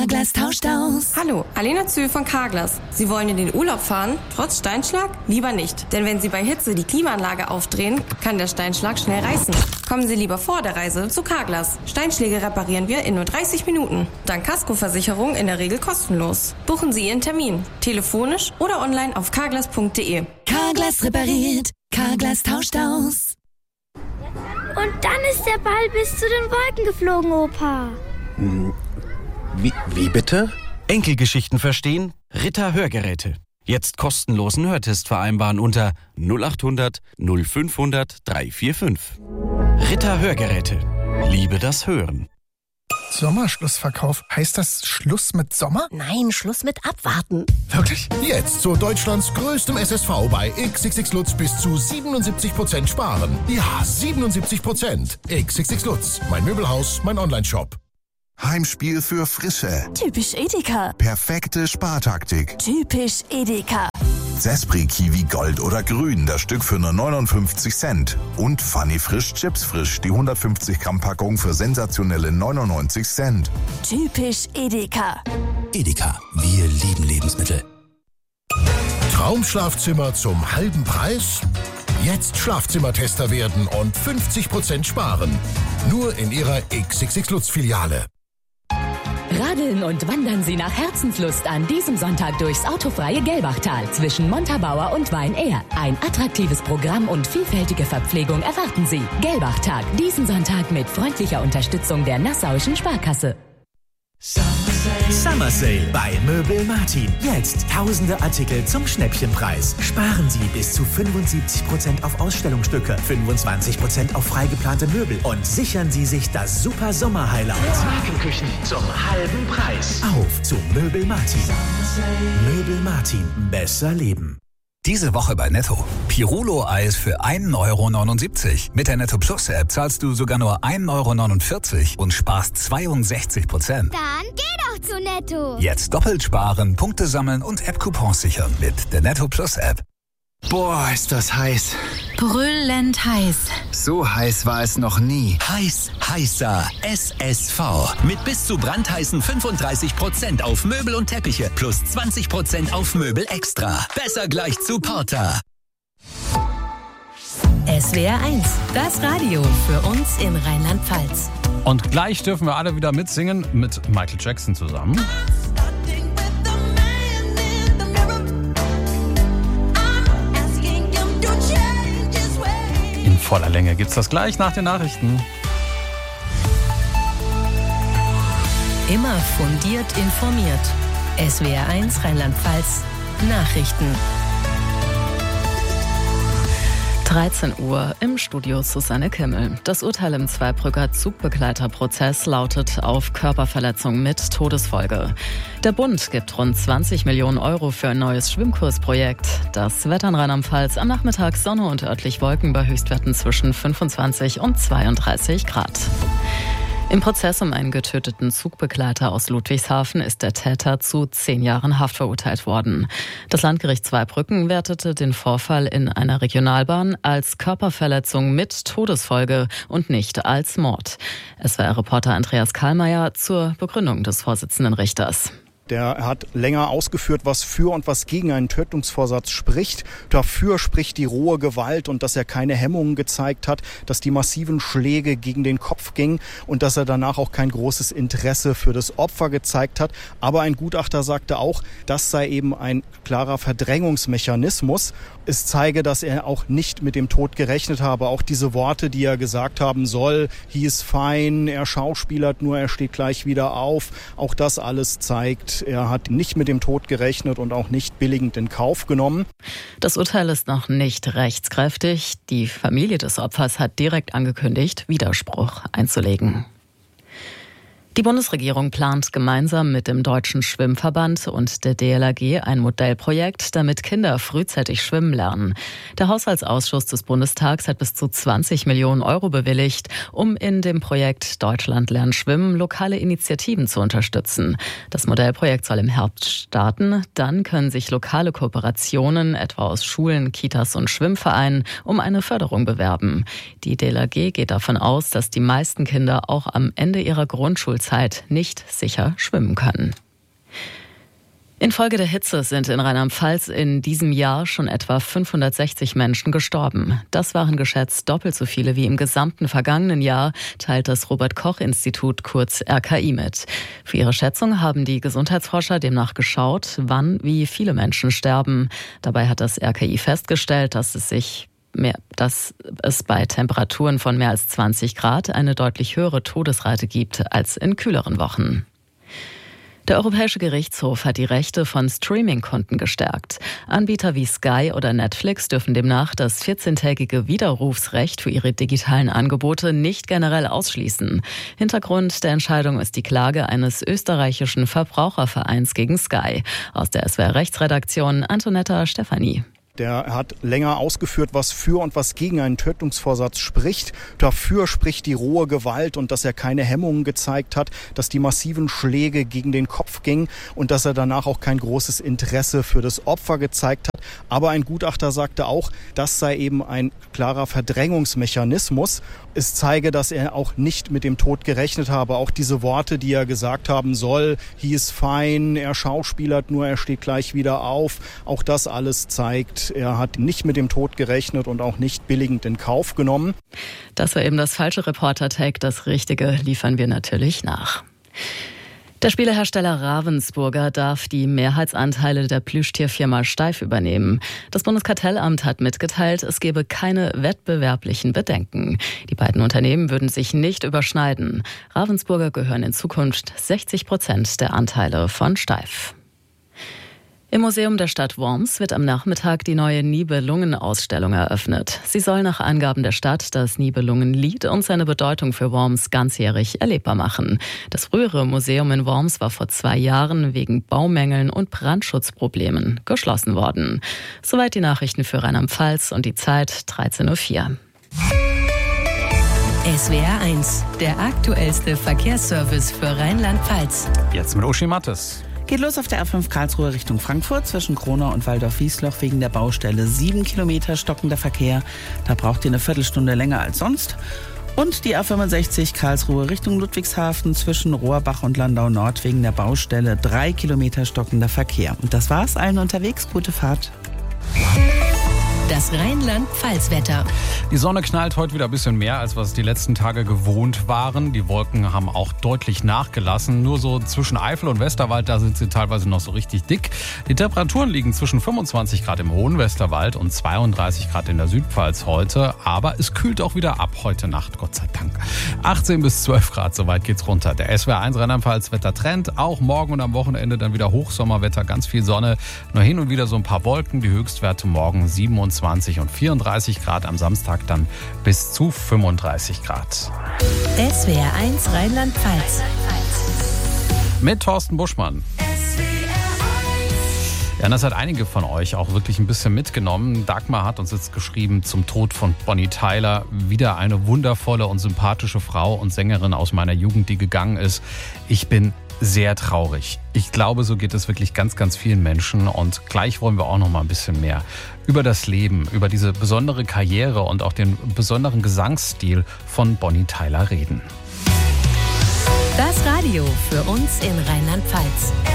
Carglass tauscht aus. Hallo, Alena Zühl von Carglass. Sie wollen in den Urlaub fahren, trotz Steinschlag? Lieber nicht, denn wenn Sie bei Hitze die Klimaanlage aufdrehen, kann der Steinschlag schnell reißen. Kommen Sie lieber vor der Reise zu Carglass. Steinschläge reparieren wir in nur 30 Minuten. Dank Kaskoversicherung in der Regel kostenlos. Buchen Sie Ihren Termin, telefonisch oder online auf carglass.de. Carglass repariert, Carglass tauscht aus. Und dann ist der Ball bis zu den Wolken geflogen, Opa. Wie bitte? Enkelgeschichten verstehen? Ritter Hörgeräte. Jetzt kostenlosen Hörtest vereinbaren unter 0800 0500 345. Ritter Hörgeräte. Liebe das Hören. Sommerschlussverkauf. Heißt das Schluss mit Sommer? Nein, Schluss mit Abwarten. Wirklich? Jetzt zu Deutschlands größtem SSV bei XXX Lutz bis zu 77% sparen. Ja, 77%. XXX Lutz. Mein Möbelhaus, mein Onlineshop. Heimspiel für Frische. Typisch Edeka. Perfekte Spartaktik. Typisch Edeka. Zespri Kiwi Gold oder Grün, das Stück für nur 59 Cent. Und Funny Frisch Chips Frisch, die 150 Gramm Packung für sensationelle 99 Cent. Typisch Edeka. Edeka, wir lieben Lebensmittel. Traumschlafzimmer zum halben Preis? Jetzt Schlafzimmertester werden und 50% sparen. Nur in Ihrer XXX Lutz Filiale. Radeln und wandern Sie nach Herzenslust an diesem Sonntag durchs autofreie Gelbachtal zwischen Montabaur und Wein-Ehr. Ein attraktives Programm und vielfältige Verpflegung erwarten Sie. Gelbachtag, diesen Sonntag mit freundlicher Unterstützung der Nassauischen Sparkasse. Summer Sale bei Möbel Martin. Jetzt tausende Artikel zum Schnäppchenpreis. Sparen Sie bis zu 75% auf Ausstellungsstücke, 25% auf freigeplante Möbel und sichern Sie sich das super Sommer-Highlight. Markenküchen zum halben Preis. Auf zu Möbel Martin. Möbel Martin. Besser leben. Diese Woche bei Netto. Pirulo-Eis für 1,79 €. Mit der Netto Plus App zahlst du sogar nur 1,49 € und sparst 62%. Dann geh doch zu Netto. Jetzt doppelt sparen, Punkte sammeln und App-Coupons sichern mit der Netto Plus App. Boah, ist das heiß. Brüllend heiß. So heiß war es noch nie. Heißer SSV. Mit bis zu brandheißen 35% auf Möbel und Teppiche plus 20% auf Möbel extra. Besser gleich zu Porter. SWR 1, das Radio für uns in Rheinland-Pfalz. Und gleich dürfen wir alle wieder mitsingen mit Michael Jackson zusammen. In voller Länge gibt's das gleich nach den Nachrichten. Immer fundiert informiert. SWR 1 Rheinland-Pfalz Nachrichten. 13 Uhr im Studio Susanne Kimmel. Das Urteil im Zweibrücker Zugbegleiterprozess lautet auf Körperverletzung mit Todesfolge. Der Bund gibt rund 20 Millionen € für ein neues Schwimmkursprojekt. Das Wetter in Rheinland-Pfalz am Nachmittag Sonne und örtlich Wolken bei Höchstwerten zwischen 25 und 32 Grad. Im Prozess um einen getöteten Zugbegleiter aus Ludwigshafen ist der Täter zu 10 Jahren Haft verurteilt worden. Das Landgericht Zweibrücken wertete den Vorfall in einer Regionalbahn als Körperverletzung mit Todesfolge und nicht als Mord. SWR-Reporter Andreas Karlmeier zur Begründung des Vorsitzenden Richters. Der hat länger ausgeführt, was für und was gegen einen Tötungsvorsatz spricht. Dafür spricht die rohe Gewalt und dass er keine Hemmungen gezeigt hat, dass die massiven Schläge gegen den Kopf gingen und dass er danach auch kein großes Interesse für das Opfer gezeigt hat. Aber ein Gutachter sagte auch, das sei eben ein klarer Verdrängungsmechanismus. Es zeige, dass er auch nicht mit dem Tod gerechnet habe. Auch diese Worte, die er gesagt haben soll, he is fine, er schauspielert nur, er steht gleich wieder auf. Auch das alles zeigt, er hat nicht mit dem Tod gerechnet und auch nicht billigend in Kauf genommen. Das Urteil ist noch nicht rechtskräftig. Die Familie des Opfers hat direkt angekündigt, Widerspruch einzulegen. Die Bundesregierung plant gemeinsam mit dem Deutschen Schwimmverband und der DLRG ein Modellprojekt, damit Kinder frühzeitig schwimmen lernen. Der Haushaltsausschuss des Bundestags hat bis zu 20 Millionen € bewilligt, um in dem Projekt Deutschland lernt schwimmen lokale Initiativen zu unterstützen. Das Modellprojekt soll im Herbst starten. Dann können sich lokale Kooperationen, etwa aus Schulen, Kitas und Schwimmvereinen, um eine Förderung bewerben. Die DLRG geht davon aus, dass die meisten Kinder auch am Ende ihrer Grundschulzeit Zeit nicht sicher schwimmen können. Infolge der Hitze sind in Rheinland-Pfalz in diesem Jahr schon etwa 560 Menschen gestorben. Das waren geschätzt doppelt so viele wie im gesamten vergangenen Jahr, teilt das Robert-Koch-Institut, kurz RKI, mit. Für ihre Schätzung haben die Gesundheitsforscher demnach geschaut, wann wie viele Menschen sterben. Dabei hat das RKI festgestellt, dass es bei Temperaturen von mehr als 20 Grad eine deutlich höhere Todesrate gibt als in kühleren Wochen. Der Europäische Gerichtshof hat die Rechte von Streaming-Konten gestärkt. Anbieter wie Sky oder Netflix dürfen demnach das 14-tägige Widerrufsrecht für ihre digitalen Angebote nicht generell ausschließen. Hintergrund der Entscheidung ist die Klage eines österreichischen Verbrauchervereins gegen Sky. Aus der SWR-Rechtsredaktion Antonetta Stefanie. Der hat länger ausgeführt, was für und was gegen einen Tötungsvorsatz spricht. Dafür spricht die rohe Gewalt und dass er keine Hemmungen gezeigt hat, dass die massiven Schläge gegen den Kopf gingen und dass er danach auch kein großes Interesse für das Opfer gezeigt hat. Aber ein Gutachter sagte auch, das sei eben ein klarer Verdrängungsmechanismus. Es zeige, dass er auch nicht mit dem Tod gerechnet habe. Auch diese Worte, die er gesagt haben soll, he is fine, er schauspielert nur, er steht gleich wieder auf. Auch das alles zeigt, er hat nicht mit dem Tod gerechnet und auch nicht billigend in Kauf genommen. Das war eben das falsche Reporter-Take. Das Richtige liefern wir natürlich nach. Der Spielehersteller Ravensburger darf die Mehrheitsanteile der Plüschtierfirma Steiff übernehmen. Das Bundeskartellamt hat mitgeteilt, es gebe keine wettbewerblichen Bedenken. Die beiden Unternehmen würden sich nicht überschneiden. Ravensburger gehören in Zukunft 60% der Anteile von Steiff. Im Museum der Stadt Worms wird am Nachmittag die neue Nibelungen-Ausstellung eröffnet. Sie soll nach Angaben der Stadt das Nibelungenlied und seine Bedeutung für Worms ganzjährig erlebbar machen. Das frühere Museum in Worms war vor 2 Jahren wegen Baumängeln und Brandschutzproblemen geschlossen worden. Soweit die Nachrichten für Rheinland-Pfalz und die Zeit 13:04 Uhr. SWR 1, der aktuellste Verkehrsservice für Rheinland-Pfalz. Jetzt mit Uschi Mattes. Geht los auf der A5 Karlsruhe Richtung Frankfurt zwischen Kronau und Waldorf-Wiesloch wegen der Baustelle. 7 Kilometer stockender Verkehr. Da braucht ihr eine Viertelstunde länger als sonst. Und die A65 Karlsruhe Richtung Ludwigshafen zwischen Rohrbach und Landau Nord wegen der Baustelle. 3 Kilometer stockender Verkehr. Und das war's. Allen unterwegs. Gute Fahrt. Das Rheinland-Pfalz-Wetter. Die Sonne knallt heute wieder ein bisschen mehr, als was die letzten Tage gewohnt waren. Die Wolken haben auch deutlich nachgelassen. Nur so zwischen Eifel und Westerwald, da sind sie teilweise noch so richtig dick. Die Temperaturen liegen zwischen 25 Grad im hohen Westerwald und 32 Grad in der Südpfalz heute. Aber es kühlt auch wieder ab heute Nacht, Gott sei Dank. 18 bis 12 Grad, soweit geht's runter. Der SWR 1 Rheinland-Pfalz-Wettertrend. Auch morgen und am Wochenende dann wieder Hochsommerwetter, ganz viel Sonne. Nur hin und wieder so ein paar Wolken. Die Höchstwerte morgen 27 und 34 Grad, am Samstag dann bis zu 35 Grad. SWR 1 Rheinland-Pfalz. Mit Thorsten Buschmann. Ja, das hat einige von euch auch wirklich ein bisschen mitgenommen. Dagmar hat uns jetzt geschrieben zum Tod von Bonnie Tyler. Wieder eine wundervolle und sympathische Frau und Sängerin aus meiner Jugend, die gegangen ist. Ich bin sehr traurig. Ich glaube, so geht es wirklich ganz, ganz vielen Menschen. Und gleich wollen wir auch noch mal ein bisschen mehr über das Leben, über diese besondere Karriere und auch den besonderen Gesangsstil von Bonnie Tyler reden. Das Radio für uns in Rheinland-Pfalz.